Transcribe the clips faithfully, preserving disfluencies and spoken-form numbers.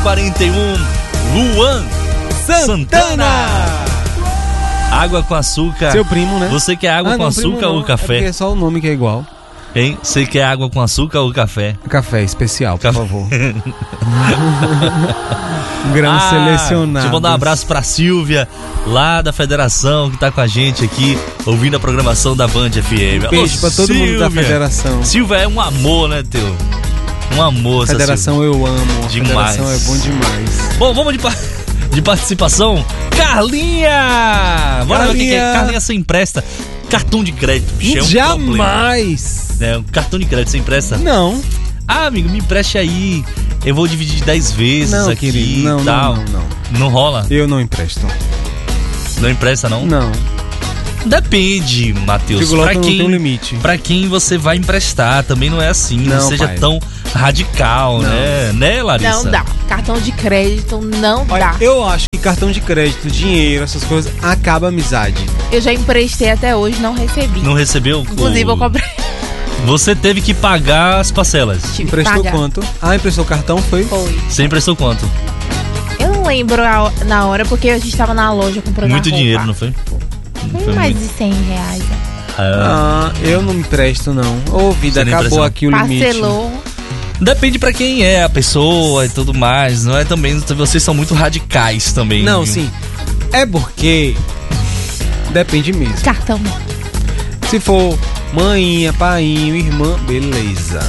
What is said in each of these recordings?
quarenta e um, Luan Santana. Santana. Água com açúcar. Seu primo, né? Você quer água ah, com não, açúcar ou café? É, é só o nome que é igual. Hein? Você quer água com açúcar ou café? Café especial, por café. favor. Grãos ah, selecionados. Deixa eu mandar um abraço pra Silvia, lá da federação, que tá com a gente aqui, ouvindo a programação da Band F M. Um beijo Ô, pra todo Silvia. mundo da federação. Silvia é um amor, né, teu? Um amor, essa Federação Silvia. Eu amo. A demais. Federação é bom demais. Bom, vamos de, de participação. Carlinha! Bora ver o que é. Carlinha você empresta cartão de crédito. Bicho, é um Jamais! É, um cartão de crédito você empresta? Não. Ah, amigo, me empreste aí. Eu vou dividir dez vezes não, aqui querido, não, e tal. Não, não, não. Não rola? Eu não empresto. Não empresta, não? Não. Depende, Matheus. Pra quem, não tem um limite. Pra quem você vai emprestar, também não é assim. Não, não seja pai. tão radical, não. né? Né, Larissa? Não dá. Cartão de crédito não Olha, dá. Eu acho que cartão de crédito, dinheiro, essas coisas, acaba a amizade. Eu já emprestei até hoje, não recebi. Não recebeu? Inclusive, o... eu cobrei. Você teve que pagar as parcelas. Tive emprestou pagar. quanto? Ah, emprestou cartão, foi? Foi. Você emprestou quanto? Eu não lembro a, na hora, porque a gente tava na loja comprando Muito roupa. dinheiro, não foi? Foi, foi mais muito. de cem reais. Ah, eu não empresto, não. Ô, vida, acabou aqui o limite. Parcelou. Depende pra quem é a pessoa e tudo mais. Não é também. Vocês são muito radicais também. Não, viu? sim. É porque depende mesmo. Cartão. Se for mãinha, painho, irmã, beleza.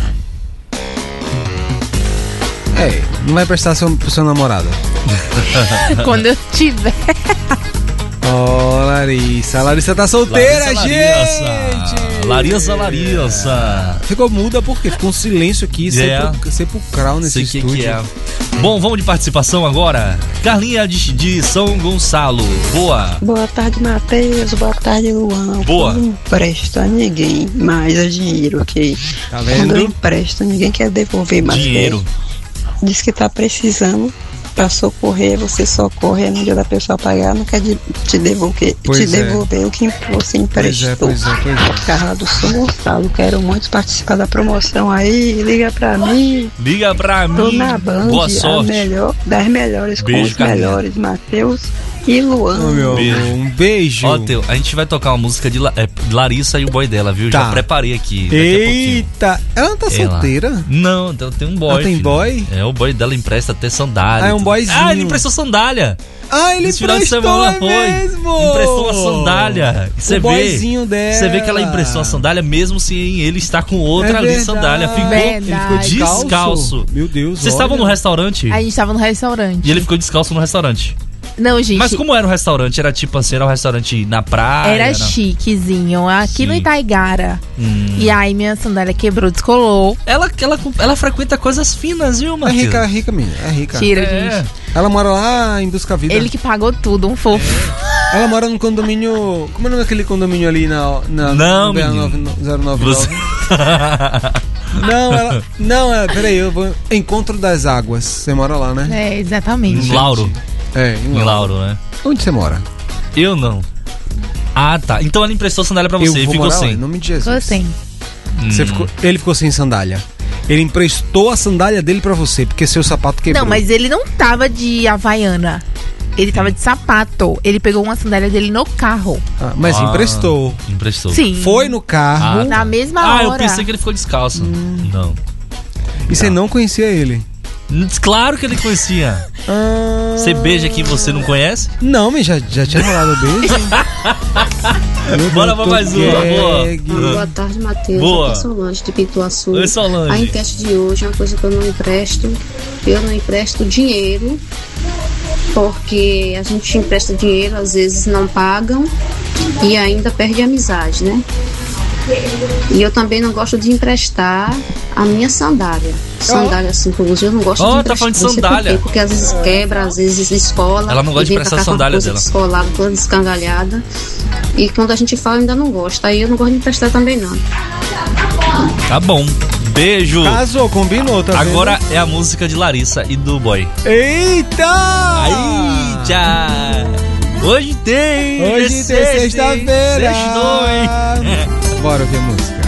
É, não vai prestar seu, pro seu namorado. Quando eu tiver. Ó, oh, Larissa. A Larissa tá solteira, Larissa, gente! Larissa, Larissa. Ficou muda porque ficou um silêncio aqui, é. sepulcral nesse Sei estúdio. Que que é. Bom, vamos de participação agora. Carlinha de, de São Gonçalo. Boa. Boa tarde, Matheus. Boa tarde, Luan. Boa. Eu não empresto a ninguém mais a dinheiro, ok? Tá vendo? Quando eu empresto, ninguém quer devolver mais. Dinheiro. Diz que tá precisando. Pra socorrer, você socorre no dia da pessoa pagar, não quer de, te devolver, te é. devolver o que você emprestou. Pois é, pois é, pois é. Carla do São Gonçalo, quero muito participar da promoção aí, liga pra mim. Liga pra mim. Tô na Band, boa sorte. A melhor, das melhores beijo, com os Carlinha. melhores, Matheus e Luan. Oh, meu beijo. Amor, um beijo. Ó, Teu, a gente vai tocar uma música de La, é, Larissa e o boy dela, viu? Tá. Já preparei aqui. Eita, ela não tá ela. solteira? Não, tem um boy. Ela tem filho. boy? É, o boy dela empresta até sandália. Ah, é um boyzinho. Ah, ele emprestou sandália. Ah, ele Esse final de emprestou semana é foi. mesmo. Emprestou uma sandália. Você o vê, boyzinho dela. Você vê que ela emprestou a sandália mesmo sem ele estar com outra é ali verdade. sandália. Ficou, Verdade. ele ficou descalço. descalço. Meu Deus. Vocês estavam no restaurante? A gente tava no restaurante. E ele ficou descalço no restaurante. Não, gente. Mas como era o restaurante? Era tipo assim, era um restaurante na praia? Era na... chiquezinho, aqui Sim. no Itaigara. Hum. E aí minha sandália quebrou, descolou. Ela, ela, ela frequenta coisas finas, viu, É Matheus? rica, é rica, menina. É rica. Tira, É. gente. Ela mora lá em Busca Vida. Ele que pagou tudo, um fofo. Ela mora num condomínio. Como é o nome daquele condomínio ali na. na Não, no menino. zero nove nove? Você... Não, ela. Não, é, peraí, eu vou. Encontro das Águas. Você mora lá, né? É, exatamente. Em Lauro. É, em Em Lauro. Lauro, né? Onde você mora? Eu não. Ah, tá. Então ela emprestou sandália pra Eu você e vou ficou morar lá, sem. em nome de Jesus. Ficou sem. Você Hum. ficou, ele ficou sem sandália. Ele emprestou a sandália dele pra você, porque seu sapato quebrou. Não, mas ele não tava de Havaiana. Ele tava de sapato. Ele pegou uma sandália dele no carro. Ah, mas Ah, emprestou. Emprestou. Sim. Foi no carro. Ah, Na mesma Ah, hora. eu pensei que ele ficou descalço. Hum. Não. E você não conhecia ele? Claro que ele conhecia. Ah, Você beija quem você não conhece? Não, mas já, já tinha rolado o beijo. Bora pra mais uma, boa. Boa tarde, Matheus. Boa. Aqui é Solange de Pituaçu. Oi, Solange. A enquete de hoje é uma coisa que eu não empresto. Eu não empresto dinheiro, porque a gente empresta dinheiro, às vezes não pagam e ainda perde a amizade, né? E eu também não gosto de emprestar a minha sandália. Sandália assim que eu uso, eu não gosto Oh, de tá emprestar. falando de Não sei por sandália. quê, porque às vezes quebra, às vezes escola. Ela não gosta de e vem emprestar pra cá com a sandália coisa dela. descolada, toda descangalhada. E quando a gente fala, ainda não gosta. Aí eu não gosto de emprestar também, não. Tá bom. Beijo. Casou, combinou, tá Agora vendo? é a música de Larissa e do boy. Eita! Aí, tchau. Hoje tem. Hoje tem sexta, hein? sexta-feira. Sextou, hein? Bora ouvir a música.